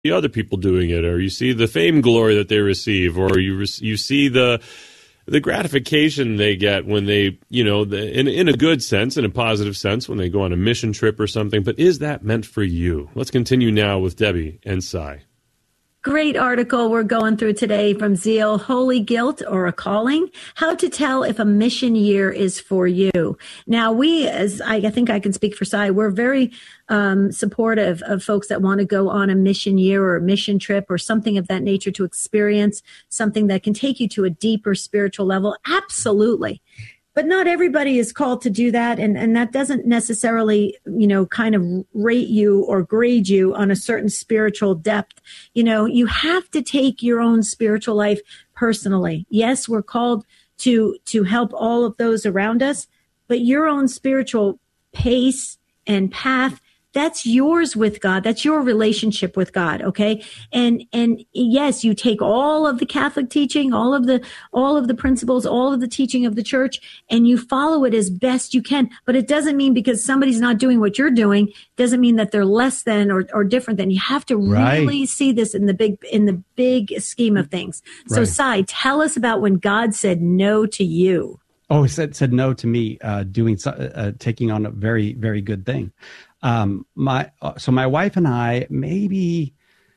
see other people doing it, or you see the fame glory that they receive, or you see the gratification they get when they, in a good sense, in a positive sense, when they go on a mission trip or something. But is that meant for you? Let's continue now with Debbie and Cy. Great article we're going through today from Zeal, Holy Guilt or a Calling, how to tell if a mission year is for you. Now, we, as I think I can speak for Cy, we're very supportive of folks that want to go on a mission year or a mission trip or something of that nature to experience something that can take you to a deeper spiritual level. Absolutely. But not everybody is called to do that. And that doesn't necessarily, kind of rate you or grade you on a certain spiritual depth. You have to take your own spiritual life personally. Yes, we're called to help all of those around us, but your own spiritual pace and path, that's yours with God. That's your relationship with God. Okay. And yes, you take all of the Catholic teaching, all of the principles, all of the teaching of the church, and you follow it as best you can. But it doesn't mean because somebody's not doing what you're doing, doesn't mean that they're less than or different than. You have to really see this in the big scheme of things. So Cy, tell us about when God said no to you. Oh, he said no to me, taking on a very, very good thing. My wife and I, maybe,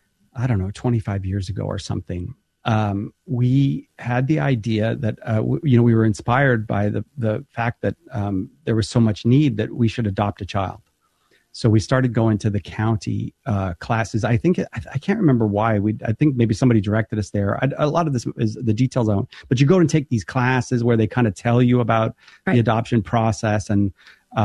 25 years ago or something, we had the idea that, we were inspired by the fact that, there was so much need that we should adopt a child. So we started going to the county, classes. I can't remember why I think maybe somebody directed us there. A lot of this is the details on, but you go and take these classes where they kind of tell you about the adoption process and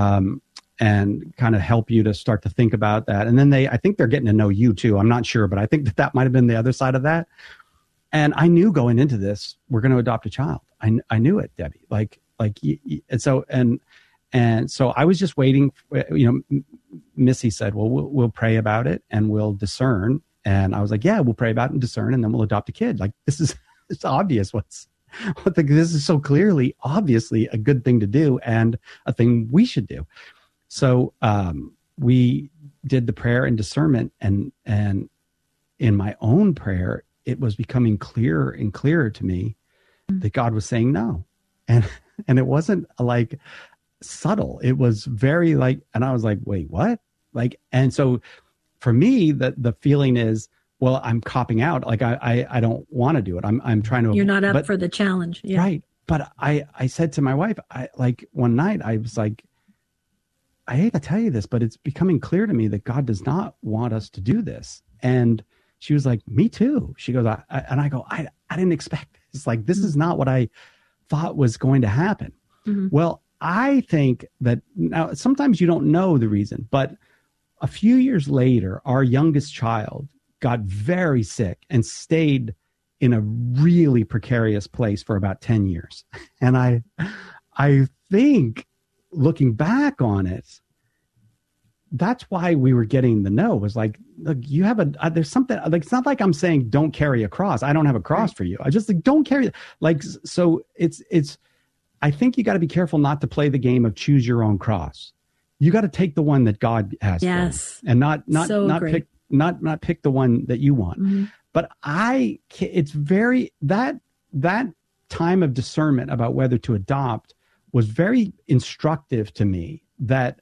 kind of help you to start to think about that. And then I think they're getting to know you too. I'm not sure, but I think that might have been the other side of that. And I knew going into this, we're going to adopt a child. I knew it, Debbie. And so I was just waiting. Missy said, well, we'll pray about it and we'll discern. And I was like, yeah, we'll pray about it and discern, and then we'll adopt a kid. Like, it's obvious this is so clearly, obviously a good thing to do and a thing we should do. So we did the prayer and discernment, and in my own prayer, it was becoming clearer and clearer to me that God was saying no, and it wasn't like subtle. It was very and I was like, wait, what? And so for me, the feeling is, well, I'm copping out. I don't want to do it. I'm trying to. You're not up for the challenge, yeah. Right? But I said to my wife, one night, I was like, I hate to tell you this, but it's becoming clear to me that God does not want us to do this. And she was like, me too. She goes, I didn't expect this. This is not what I thought was going to happen. Mm-hmm. Well, I think that now sometimes you don't know the reason, but a few years later, our youngest child got very sick and stayed in a really precarious place for about 10 years. And I think, looking back on it, that's why we were getting the no. Was like, look, you have there's something, it's not like I'm saying don't carry a cross. I don't have a cross for you. I just don't carry, so it's, I think you got to be careful not to play the game of choose your own cross. You got to take the one that God has. Yes. And not pick the one that you want. Mm-hmm. But it's very, that time of discernment about whether to adopt was very instructive to me, that,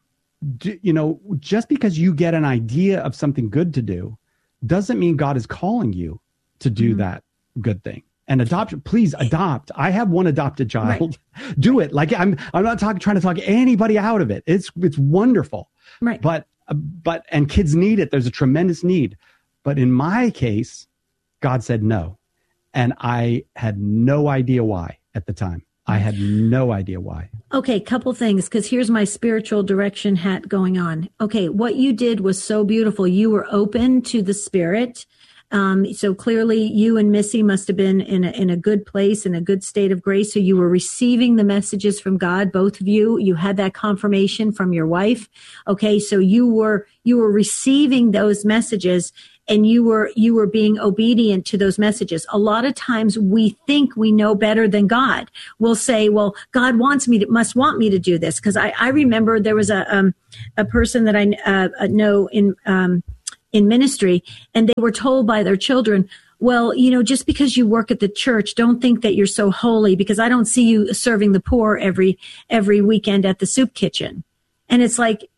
just because you get an idea of something good to do doesn't mean God is calling you to do that good thing. And adoption, please adopt. I have one adopted child. Right. Do it. I'm not trying to talk anybody out of it. It's wonderful. Right. But kids need it. There's a tremendous need. But in my case, God said no. And I had no idea why at the time. I had no idea why. Okay, couple things, because here's my spiritual direction hat going on. Okay, what you did was so beautiful. You were open to the Spirit. So clearly you and Missy must have been in a good place, in a good state of grace. So you were receiving the messages from God, both of you. You had that confirmation from your wife. Okay, so you were receiving those messages, and you were being obedient to those messages. A lot of times we think we know better than God. We'll say, well, God must want me to do this. Cause I remember there was a person that I know in in ministry, and they were told by their children, well, just because you work at the church, don't think that you're so holy, because I don't see you serving the poor every weekend at the soup kitchen. And it's like,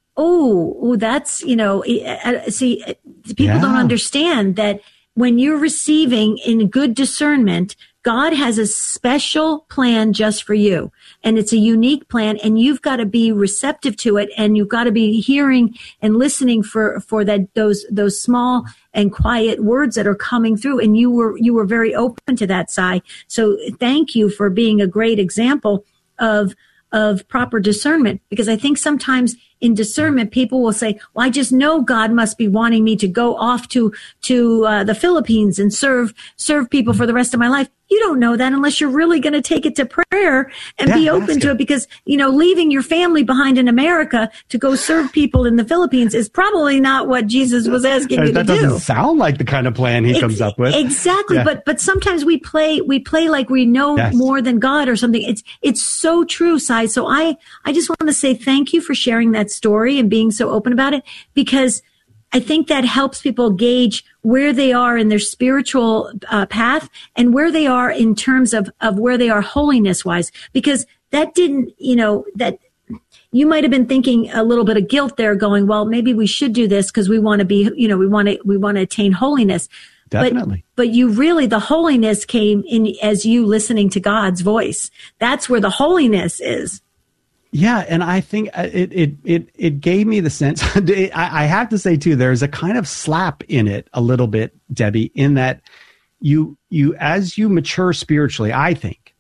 oh, that's, see, people don't understand that when you're receiving in good discernment, God has a special plan just for you. And it's a unique plan, and you've got to be receptive to it, and you've got to be hearing and listening for that, those small and quiet words that are coming through. And you were very open to that, Si. So thank you for being a great example of proper discernment, because I think sometimes in discernment, people will say, well, I just know God must be wanting me to go off to the Philippines and serve people for the rest of my life. You don't know that unless you're really going to take it to prayer and be open to it, because, leaving your family behind in America to go serve people in the Philippines is probably not what Jesus was asking you to do. That doesn't sound like the kind of plan he comes up with. Exactly. Yeah. But sometimes we play like we know more than God or something. It's so true, Si. So I just want to say thank you for sharing that story and being so open about it, because I think that helps people gauge where they are in their spiritual path and where they are in terms of where they are holiness wise, because that didn't, that you might have been thinking a little bit of guilt there, going, well, maybe we should do this because we want to be, we want to attain holiness. Definitely. But you really, the holiness came in as you listening to God's voice. That's where the holiness is. Yeah, and I think it gave me the sense. I have to say too, there's a kind of slap in it a little bit, Debbie, in that you as you mature spiritually, I think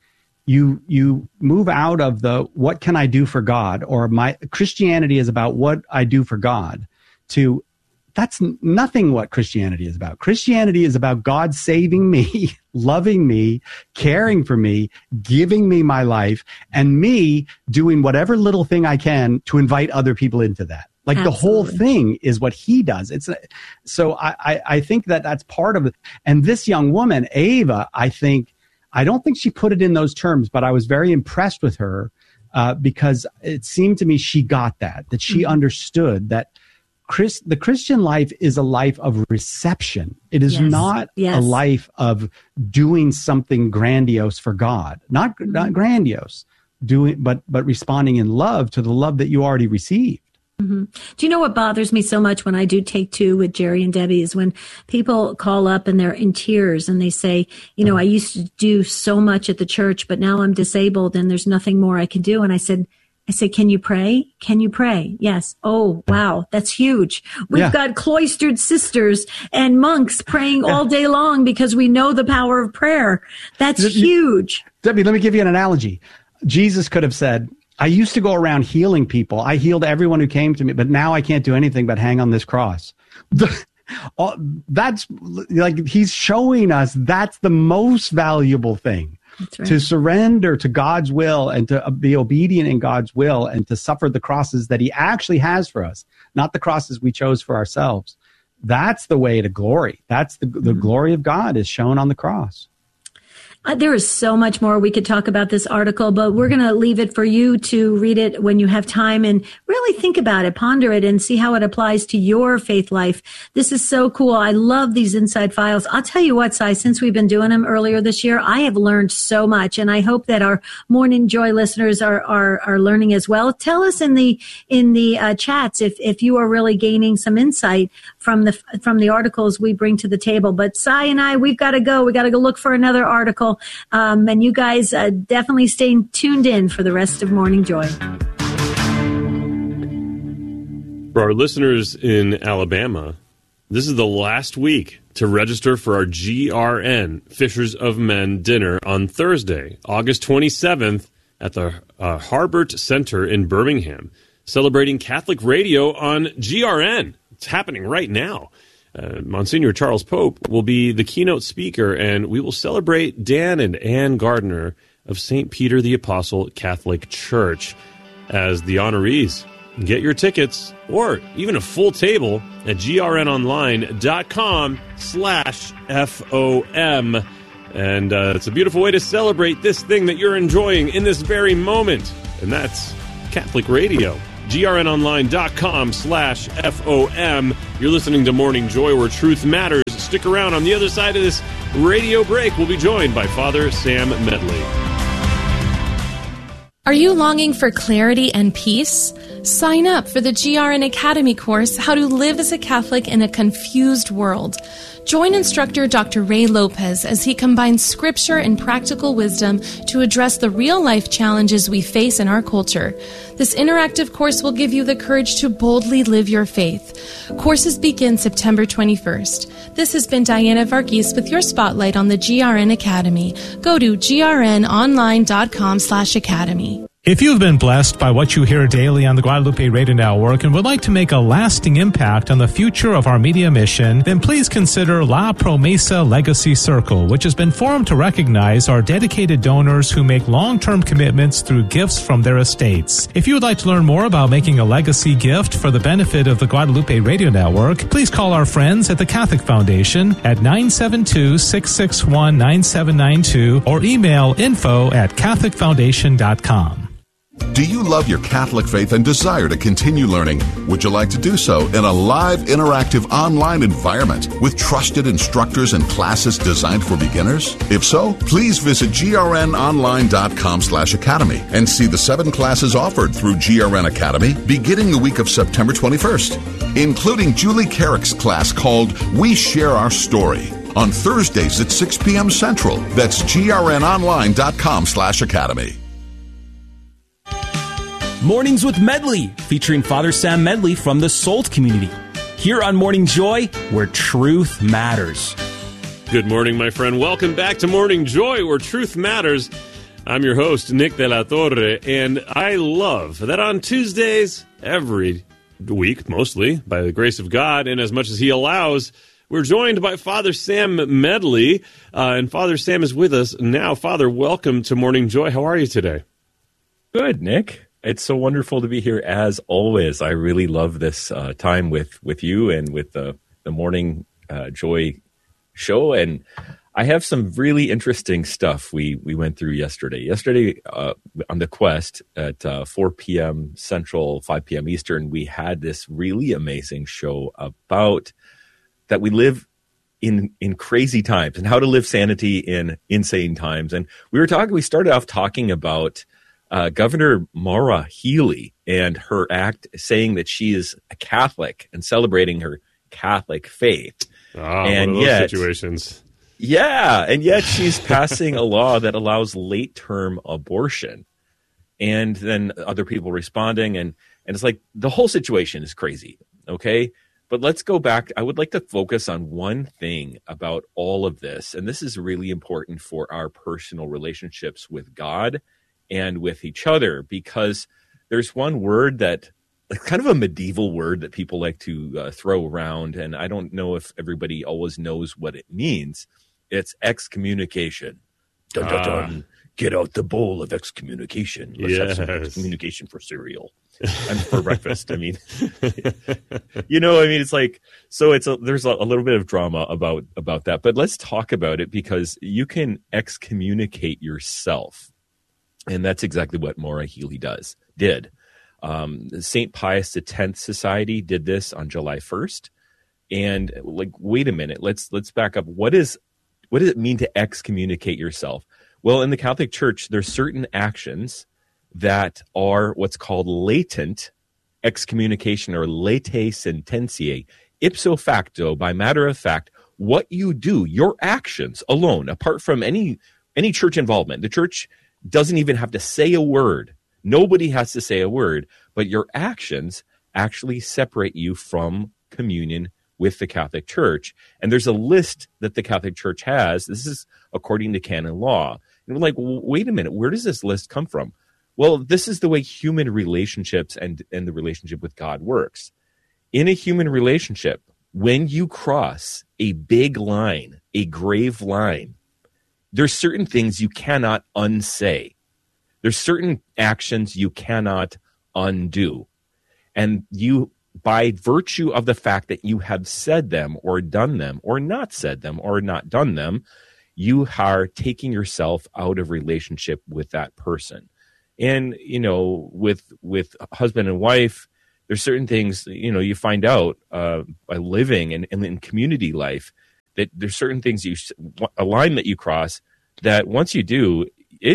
you move out of the what can I do for God, or my Christianity is about what I do for God, to that's nothing what Christianity is about. Christianity is about God saving me, loving me, caring for me, giving me my life, and me doing whatever little thing I can to invite other people into that. Like Absolutely. The whole thing is what he does. So I think that that's part of it. And this young woman, Ava, I don't think she put it in those terms, but I was very impressed with her because it seemed to me she got that she understood that the Christian life is a life of reception. It is not a life of doing something grandiose for God, not grandiose, but responding in love to the love that you already received. Mm-hmm. Do you know what bothers me so much when I do Take Two with Jerry and Debbie is when people call up and they're in tears and they say, I used to do so much at the church, but now I'm disabled and there's nothing more I can do. And I said, can you pray? Can you pray? Yes. Oh, wow. That's huge. We've got cloistered sisters and monks praying all day long because we know the power of prayer. That's huge. Debbie, let me give you an analogy. Jesus could have said, I used to go around healing people. I healed everyone who came to me, but now I can't do anything but hang on this cross. That's like, he's showing us that's the most valuable thing. That's right. To surrender to God's will and to be obedient in God's will and to suffer the crosses that he actually has for us, not the crosses we chose for ourselves. That's the way to glory. That's the glory of God is shown on the cross. There is so much more we could talk about this article, but we're going to leave it for you to read it when you have time and really think about it, ponder it, and see how it applies to your faith life. This is so cool. I love these inside files. I'll tell you what, Si, since we've been doing them earlier this year, I have learned so much, and I hope that our Morning Joy listeners are learning as well. Tell us in the chats if you are really gaining some insight from the articles we bring to the table. But Si and I, we've got to go. We got to go look for another article. And you guys definitely stay tuned in for the rest of Morning Joy. For our listeners in Alabama, this is the last week to register for our GRN Fishers of Men dinner on Thursday, August 27th at the Harbert Center in Birmingham, celebrating Catholic radio on GRN. It's happening right now. Monsignor Charles Pope will be the keynote speaker, and we will celebrate Dan and Ann Gardner of St. Peter the Apostle Catholic Church as the honorees. Get your tickets or even a full table at grnonline.com/FOM. And it's a beautiful way to celebrate this thing that you're enjoying in this very moment, and that's Catholic radio. grnonline.com/FOM. You're listening to Morning Joy, where truth matters. Stick around. On the other side of this radio break, we'll be joined by Father Sam Medley. Are you longing for clarity and peace? Sign up for the GRN Academy course, How to Live as a Catholic in a Confused World. Join instructor Dr. Ray Lopez as he combines scripture and practical wisdom to address the real-life challenges we face in our culture. This interactive course will give you the courage to boldly live your faith. Courses begin September 21st. This has been Diana Varghese with your spotlight on the GRN Academy. Go to grnonline.com/academy. If you've been blessed by what you hear daily on the Guadalupe Radio Network and would like to make a lasting impact on the future of our media mission, then please consider La Promesa Legacy Circle, which has been formed to recognize our dedicated donors who make long-term commitments through gifts from their estates. If you would like to learn more about making a legacy gift for the benefit of the Guadalupe Radio Network, please call our friends at the Catholic Foundation at 972-661-9792 or email info@catholicfoundation.com. Do you love your Catholic faith and desire to continue learning? Would you like to do so in a live, interactive, online environment with trusted instructors and classes designed for beginners? If so, please visit grnonline.com/academy and see the 7 classes offered through GRN Academy beginning the week of September 21st, including Julie Carrick's class called We Share Our Story on Thursdays at 6 p.m. Central. That's grnonline.com/academy. Mornings with Medley, featuring Father Sam Medley from the Salt community. Here on Morning Joy, where truth matters. Good morning, my friend. Welcome back to Morning Joy, where truth matters. I'm your host, Nick de la Torre, and I love that on Tuesdays, every week, mostly, by the grace of God, and as much as He allows, we're joined by Father Sam Medley, and Father Sam is with us now. Father, welcome to Morning Joy. How are you today? Good, Nick. It's so wonderful to be here as always. I really love this time with you and with the Morning Joy show. And I have some really interesting stuff we went through yesterday. Yesterday on the Quest at 4 p.m. Central, 5 p.m. Eastern, we had this really amazing show about that we live in crazy times and how to live sanity in insane times. And we started off talking about Governor Maura Healey and her act saying that she is a Catholic and celebrating her Catholic faith. And one of those situations. Yeah, and yet she's passing a law that allows late-term abortion. And then other people responding, and it's like the whole situation is crazy, okay? But let's go back. I would like to focus on one thing about all of this, and this is really important for our personal relationships with God and with each other, because there's one word that, like, kind of a medieval word that people like to throw around, and I don't know if everybody always knows what it means. It's excommunication. Dun, dun, dun. Get out the bowl of excommunication. Let's have some excommunication for cereal and for breakfast. I mean, it's like, so there's a little bit of drama about that, but let's talk about it, because you can excommunicate yourself. And that's exactly what Maura Healey did. St. Pius X Society did this on July 1st. And like, wait a minute, let's back up. What does it mean to excommunicate yourself? Well, in the Catholic Church, there's certain actions that are what's called latent excommunication, or latae sententiae. Ipso facto, by matter of fact, what you do, your actions alone, apart from any church involvement. The church doesn't even have to say a word. Nobody has to say a word, but your actions actually separate you from communion with the Catholic Church. And there's a list that the Catholic Church has. This is according to canon law. And we're like, well, wait a minute, where does this list come from? Well, this is the way human relationships and the relationship with God works. In a human relationship, when you cross a big line, a grave line, there's certain things you cannot unsay. There's certain actions you cannot undo. And you, by virtue of the fact that you have said them or done them or not said them or not done them, you are taking yourself out of relationship with that person. And, with husband and wife, there's certain things, you find out by living and in community life, that there's certain things a line that you cross that once you do,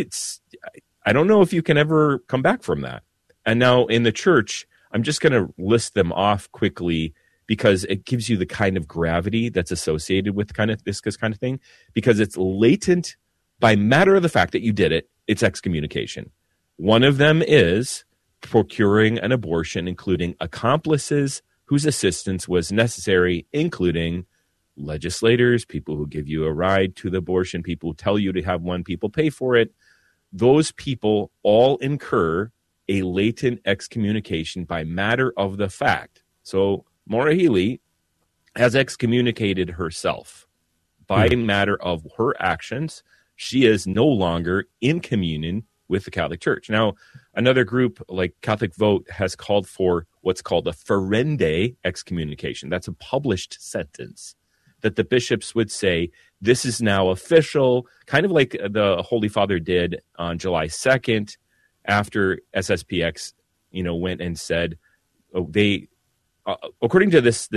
I don't know if you can ever come back from that. And now in the church, I'm just going to list them off quickly because it gives you the kind of gravity that's associated with this kind of thing, because it's latent by matter of the fact that you did it. It's excommunication. One of them is procuring an abortion, including accomplices whose assistance was necessary, including legislators, people who give you a ride to the abortion, people who tell you to have one, people pay for it. Those people all incur a latent excommunication by matter of the fact. So Maura Healey has excommunicated herself by matter of her actions. She is no longer in communion with the Catholic Church. Now, another group like Catholic Vote has called for what's called a ferende excommunication. That's a published sentence that the bishops would say, this is now official, kind of like the Holy Father did on July 2nd after SSPX, went and said, according to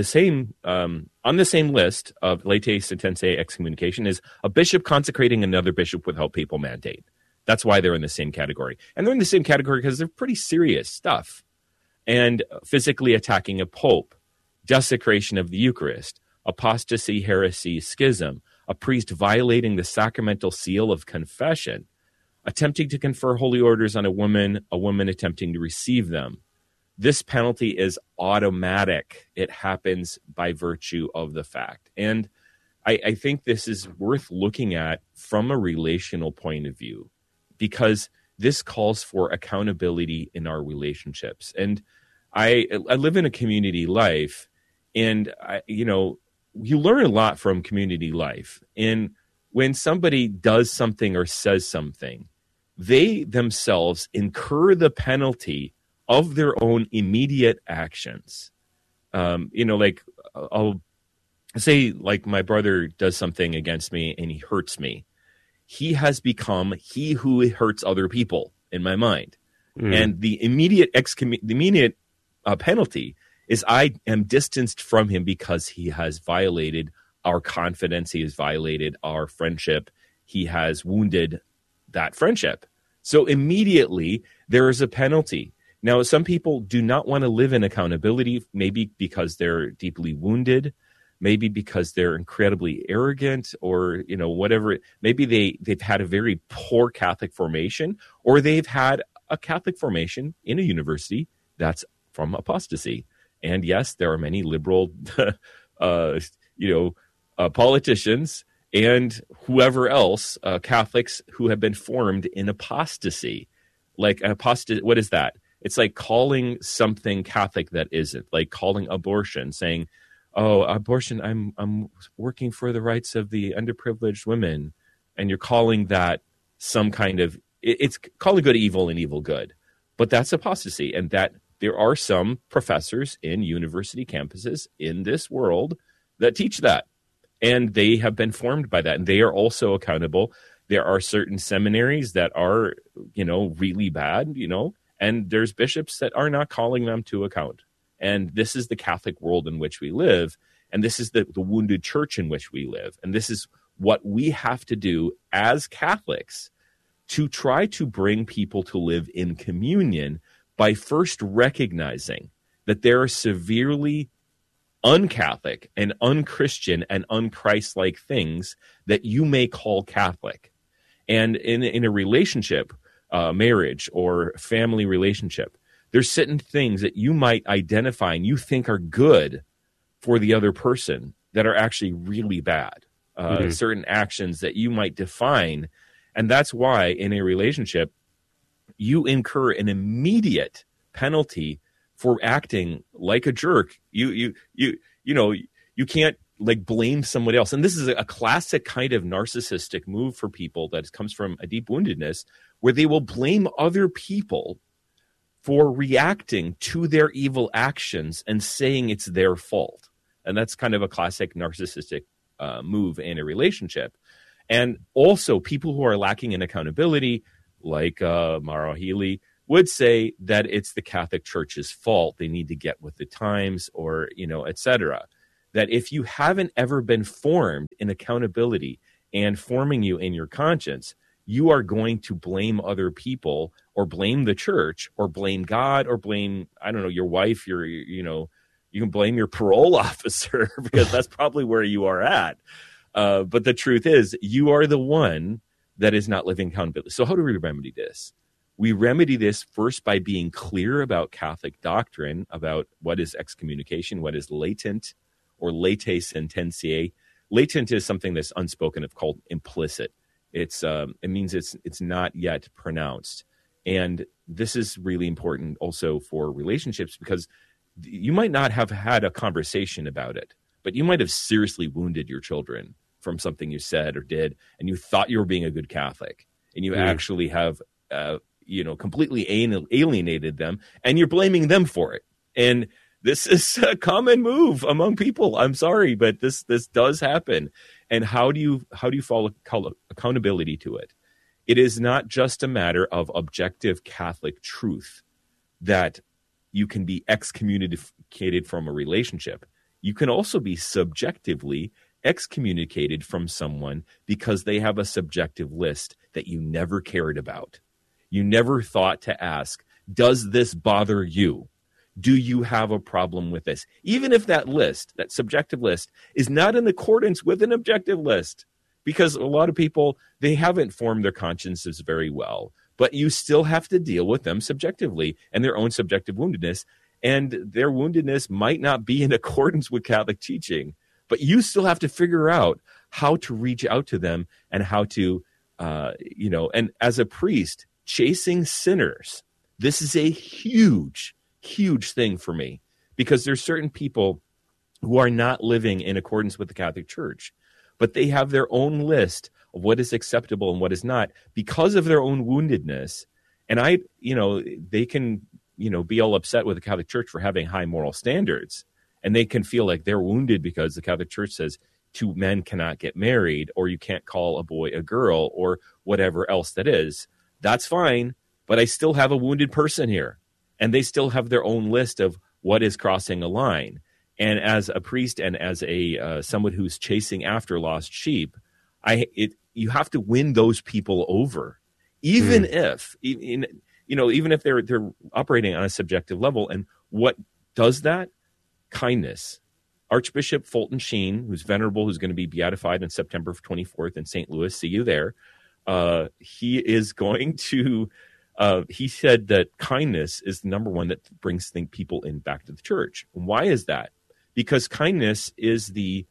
on the same list of late sententia excommunication is a bishop consecrating another bishop without papal mandate. That's why they're in the same category. And they're in the same category because they're pretty serious stuff. And physically attacking a pope, desecration of the Eucharist, apostasy, heresy, schism, a priest violating the sacramental seal of confession, attempting to confer holy orders on a woman attempting to receive them. This penalty is automatic. It happens by virtue of the fact. And I think this is worth looking at from a relational point of view, because this calls for accountability in our relationships. And I live in a community life, and you learn a lot from community life. And when somebody does something or says something, they themselves incur the penalty of their own immediate actions. Like I'll say, like my brother does something against me and he hurts me. He has become he who hurts other people in my mind. And the immediate penalty is I am distanced from him because he has violated our confidence. He has violated our friendship. He has wounded that friendship. So immediately there is a penalty. Now, some people do not want to live in accountability, maybe because they're deeply wounded, maybe because they're incredibly arrogant, or, whatever. Maybe they've had a very poor Catholic formation, or they've had a Catholic formation in a university that's from apostasy. And yes, there are many liberal, politicians and whoever else, Catholics who have been formed in apostasy. Like what is that? It's like calling something Catholic that isn't, like calling abortion, saying, "Oh, abortion, I'm working for the rights of the underprivileged women," and you're calling that some kind of, it's calling good evil and evil good, but that's apostasy. And that there are some professors in university campuses in this world that teach that, and they have been formed by that, and they are also accountable. There are certain seminaries that are, really bad, and there's bishops that are not calling them to account. And this is the Catholic world in which we live. And this is the wounded church in which we live. And this is what we have to do as Catholics to try to bring people to live in communion by first recognizing that there are severely un-Catholic and un-Christian and un-Christ-like things that you may call Catholic. And in a relationship, marriage or family relationship, there's certain things that you might identify and you think are good for the other person that are actually really bad. Certain actions that you might define. And that's why in a relationship, you incur an immediate penalty for acting like a jerk. You can't like blame somebody else. And this is a classic kind of narcissistic move for people that comes from a deep woundedness, where they will blame other people for reacting to their evil actions and saying it's their fault. And that's kind of a classic narcissistic move in a relationship. And also people who are lacking in accountability, like Mauro Healy, would say that it's the Catholic Church's fault. They need to get with the times, or, et cetera. That if you haven't ever been formed in accountability and forming you in your conscience, you are going to blame other people, or blame the church, or blame God, or blame, I don't know, your wife, you can blame your parole officer, because that's probably where you are at. But the truth is, you are the one that is not living accountability. So how do we remedy this? We remedy this first by being clear about Catholic doctrine, about what is excommunication, what is latent or late sententiae. Latent is something that's unspoken, of, called implicit. It means it's not yet pronounced. And this is really important also for relationships, because you might not have had a conversation about it, but you might have seriously wounded your children from something you said or did, and you thought you were being a good Catholic, and you actually have completely alienated them, and you're blaming them for it. And this is a common move among people. I'm sorry, but this does happen. And how do you follow accountability to it? It is not just a matter of objective Catholic truth that you can be excommunicated from a relationship. You can also be subjectively excommunicated from someone because they have a subjective list that you never cared about. You never thought to ask, does this bother you? Do you have a problem with this? Even if that list, that subjective list, is not in accordance with an objective list, because a lot of people, they haven't formed their consciences very well, but you still have to deal with them subjectively and their own subjective woundedness. And their woundedness might not be in accordance with Catholic teaching, but you still have to figure out how to reach out to them and how to, and as a priest, chasing sinners. This is a huge thing for me, because there's certain people who are not living in accordance with the Catholic Church, but they have their own list of what is acceptable and what is not because of their own woundedness. And they can, be all upset with the Catholic Church for having high moral standards, and they can feel like they're wounded because the Catholic Church says two men cannot get married, or you can't call a boy a girl, or whatever else that is. That's fine, but I still have a wounded person here. And they still have their own list of what is crossing a line. And as a priest and as a someone who's chasing after lost sheep, you have to win those people over, even if they're operating on a subjective level. And what does that? Kindness. Archbishop Fulton Sheen, who's venerable, who's going to be beatified on September 24th in St. Louis. See you there. He is going to. He said that kindness is the number one that brings people back to the church. Why is that? Because kindness is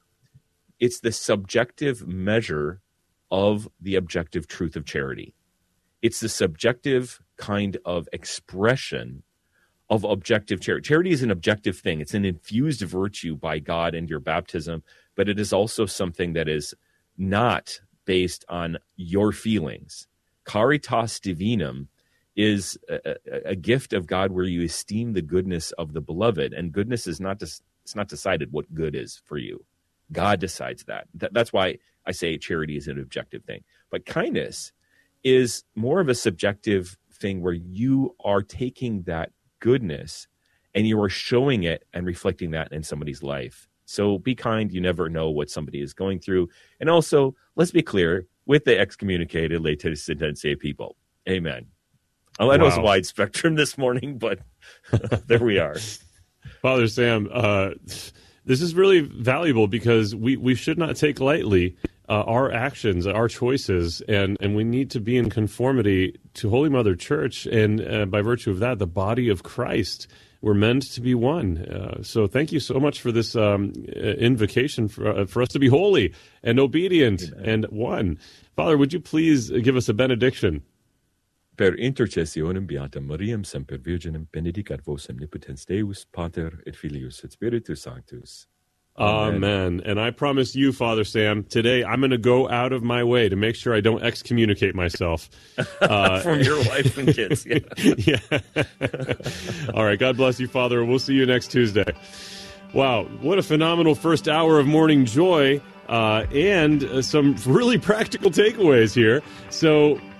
it's the subjective measure of the objective truth of charity. It's the subjective kind of expression of objective charity. Charity is an objective thing. It's an infused virtue by God and your baptism, but it is also something that is not based on your feelings. Caritas divinum is a gift of God where you esteem the goodness of the beloved, and goodness is it's not decided what good is for you. God decides that. That's why I say charity is an objective thing. But kindness is more of a subjective thing where you are taking that goodness and you are showing it and reflecting that in somebody's life. So be kind. You never know what somebody is going through. And also, let's be clear, with the excommunicated late sententiae people. Amen. I know it's a wide spectrum this morning, but there we are. Father Sam, this is really valuable, because we should not take lightly our actions, our choices, and we need to be in conformity to Holy Mother Church, and by virtue of that, the body of Christ. We're meant to be one. So thank you so much for this invocation for us to be holy and obedient and one. Father, would you please give us a benediction? Per intercessionem beatam Mariam semper Virginem benedicat vos omnipotens Deus, Pater et Filius et Spiritus Sanctus. Amen. And I promise you, Father Sam, today I'm going to go out of my way to make sure I don't excommunicate myself. From your wife and kids. Yeah. Yeah. All right. God bless you, Father. We'll see you next Tuesday. Wow. What a phenomenal first hour of Morning Joy, and some really practical takeaways here. So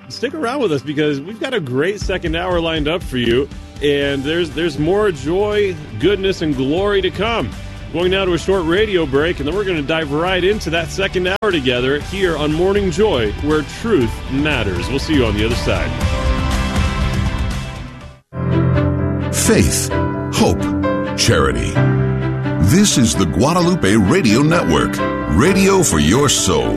stick around with us because we've got a great second hour lined up for you, and there's more joy, goodness, and glory to come. Going now to a short radio break, and then we're going to dive right into that second hour together here on Morning Joy, where truth matters. We'll see you on the other side. Faith, hope, charity. This is the Guadalupe Radio Network, radio for your soul.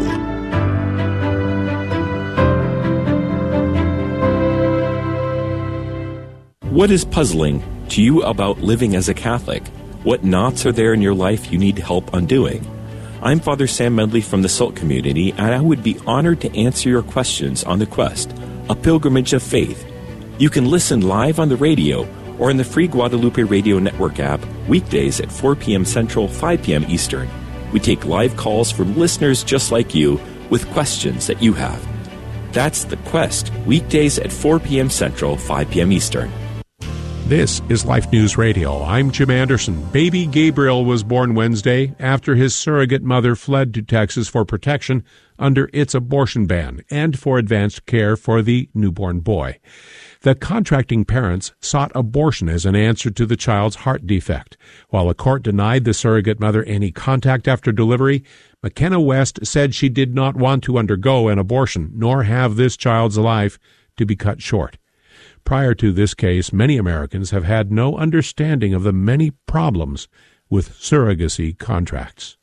What is puzzling to you about living as a Catholic? What knots are there in your life you need help undoing? I'm Father Sam Medley from the SALT community, and I would be honored to answer your questions on The Quest, a pilgrimage of faith. You can listen live on the radio or in the free Guadalupe Radio Network app weekdays at 4 p.m. Central, 5 p.m. Eastern. We take live calls from listeners just like you with questions that you have. That's The Quest, weekdays at 4 p.m. Central, 5 p.m. Eastern. This is Life News Radio. I'm Jim Anderson. Baby Gabriel was born Wednesday after his surrogate mother fled to Texas for protection under its abortion ban and for advanced care for the newborn boy. The contracting parents sought abortion as an answer to the child's heart defect. While the court denied the surrogate mother any contact after delivery, McKenna West said she did not want to undergo an abortion nor have this child's life to be cut short. Prior to this case, many Americans have had no understanding of the many problems with surrogacy contracts.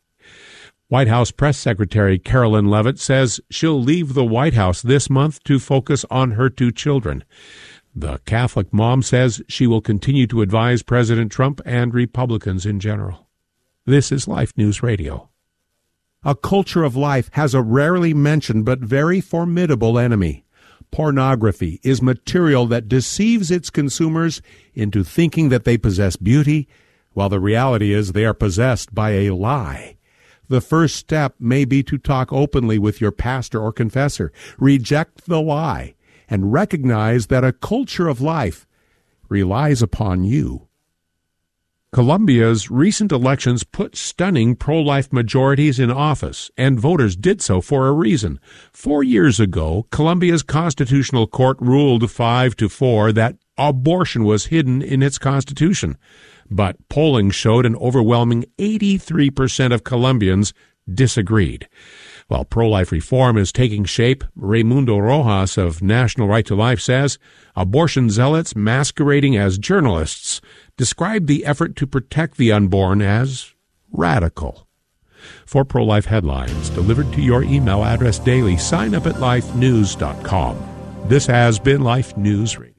White House Press Secretary Carolyn Leavitt says she'll leave the White House this month to focus on her two children. The Catholic mom says she will continue to advise President Trump and Republicans in general. This is Life News Radio. A culture of life has a rarely mentioned but very formidable enemy. Pornography is material that deceives its consumers into thinking that they possess beauty, while the reality is they are possessed by a lie. The first step may be to talk openly with your pastor or confessor, reject the lie, and recognize that a culture of life relies upon you. Colombia's recent elections put stunning pro-life majorities in office, and voters did so for a reason. 4 years ago, Colombia's constitutional court ruled 5-4 that abortion was hidden in its constitution. But polling showed an overwhelming 83% of Colombians disagreed. While pro-life reform is taking shape, Raimundo Rojas of National Right to Life says abortion zealots masquerading as journalists describe the effort to protect the unborn as radical. For pro-life headlines delivered to your email address daily, sign up at lifenews.com. This has been Life News Radio.